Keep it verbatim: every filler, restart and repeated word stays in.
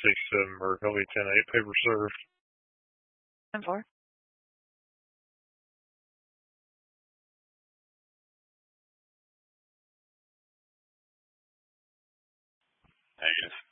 six seven Berkeley, ten eight, paper served. ten four. Negative.